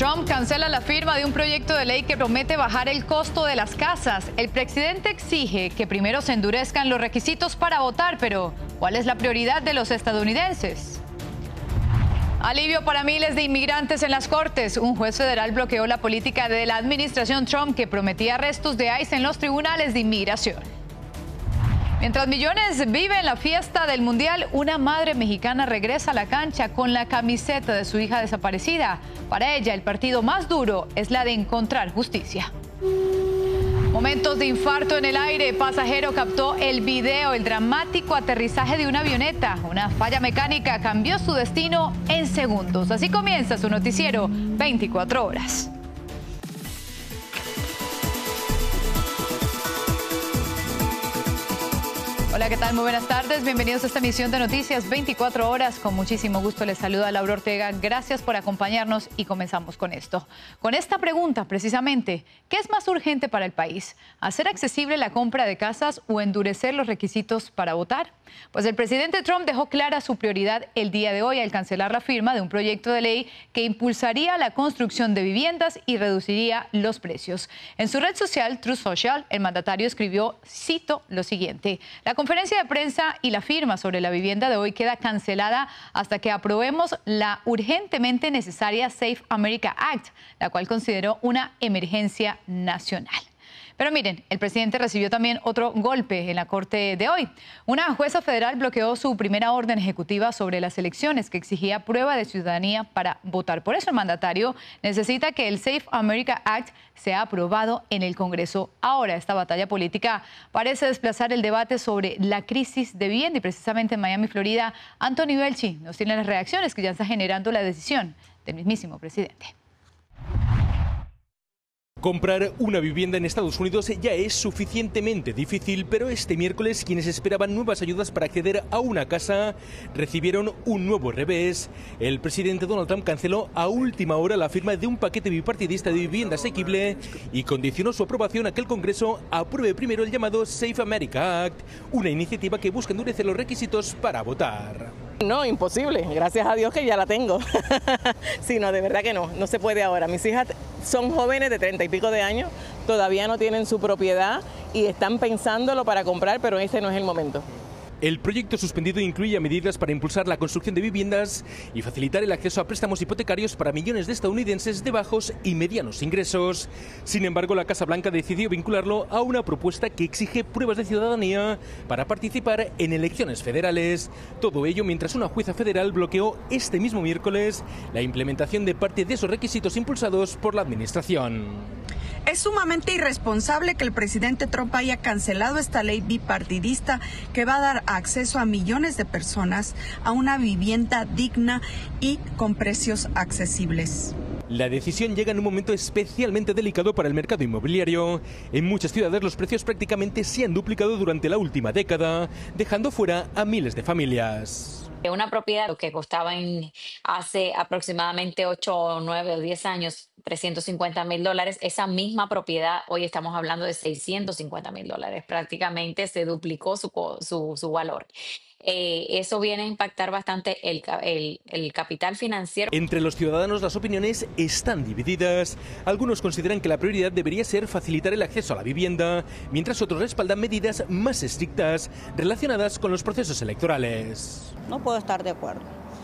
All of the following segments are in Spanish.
Trump cancela la firma de un proyecto de ley que promete bajar el costo de las casas. El presidente exige que primero se endurezcan los requisitos para votar, pero ¿cuál es la prioridad de los estadounidenses? Alivio para miles de inmigrantes en las cortes. Un juez federal bloqueó la política de la administración Trump que prometía arrestos de ICE en los tribunales de inmigración. Mientras millones viven la fiesta del Mundial, una madre mexicana regresa a la cancha con la camiseta de su hija desaparecida. Para ella, el partido más duro es la de encontrar justicia. Momentos de infarto en el aire. Pasajero captó el video, el dramático aterrizaje de una avioneta. Una falla mecánica cambió su destino en segundos. Así comienza su noticiero 24 horas. Hola, ¿qué tal? Muy buenas tardes. Bienvenidos a esta emisión de Noticias 24 horas. Con muchísimo gusto les saluda Laura Ortega. Gracias por acompañarnos y comenzamos con esto. Con esta pregunta, precisamente, ¿qué es más urgente para el país? ¿Hacer accesible la compra de casas o endurecer los requisitos para votar? Pues el presidente Trump dejó clara su prioridad el día de hoy al cancelar la firma de un proyecto de ley que impulsaría la construcción de viviendas y reduciría los precios. En su red social, Truth Social, el mandatario escribió, cito, lo siguiente: la conferencia de prensa y la firma sobre la vivienda de hoy queda cancelada hasta que aprobemos la urgentemente necesaria Safe America Act, la cual consideró una emergencia nacional. Pero miren, el presidente recibió también otro golpe en la corte de hoy. Una jueza federal bloqueó su primera orden ejecutiva sobre las elecciones que exigía prueba de ciudadanía para votar. Por eso el mandatario necesita que el Safe America Act sea aprobado en el Congreso. Ahora esta batalla política parece desplazar el debate sobre la crisis de vivienda y precisamente en Miami, Florida, Anthony Belchi nos tiene las reacciones que ya está generando la decisión del mismísimo presidente. Comprar una vivienda en Estados Unidos ya es suficientemente difícil, pero este miércoles quienes esperaban nuevas ayudas para acceder a una casa recibieron un nuevo revés. El presidente Donald Trump canceló a última hora la firma de un paquete bipartidista de vivienda asequible y condicionó su aprobación a que el Congreso apruebe primero el llamado Safe America Act, una iniciativa que busca endurecer los requisitos para votar. No, imposible. Gracias a Dios que ya la tengo. Sí, no, de verdad que no se puede ahora. Mis hijas son jóvenes de 30 y pico de años, todavía no tienen su propiedad y están pensándolo para comprar, pero este no es el momento. El proyecto suspendido incluye medidas para impulsar la construcción de viviendas y facilitar el acceso a préstamos hipotecarios para millones de estadounidenses de bajos y medianos ingresos. Sin embargo, la Casa Blanca decidió vincularlo a una propuesta que exige pruebas de ciudadanía para participar en elecciones federales. Todo ello mientras una jueza federal bloqueó este mismo miércoles la implementación de parte de esos requisitos impulsados por la administración. Es sumamente irresponsable que el presidente Trump haya cancelado esta ley bipartidista que va a dar acceso a millones de personas a una vivienda digna y con precios accesibles. La decisión llega en un momento especialmente delicado para el mercado inmobiliario. En muchas ciudades los precios prácticamente se han duplicado durante la última década, dejando fuera a miles de familias. Una propiedad que costaba hace aproximadamente 8, 9 o 10 años $350,000, esa misma propiedad hoy estamos hablando de $650,000. Prácticamente se duplicó su valor. Eso viene a impactar bastante el capital financiero. Entre los ciudadanos las opiniones están divididas. Algunos consideran que la prioridad debería ser facilitar el acceso a la vivienda, mientras otros respaldan medidas más estrictas relacionadas con los procesos electorales. No puedo estar de acuerdo.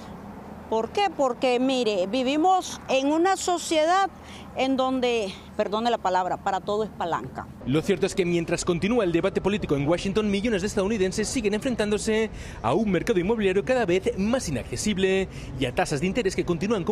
¿Por qué? Porque, mire, vivimos en una sociedad en donde, perdone la palabra, para todo es palanca. Lo cierto es que mientras continúa el debate político en Washington, millones de estadounidenses siguen enfrentándose a un mercado inmobiliario cada vez más inaccesible y a tasas de interés que continúan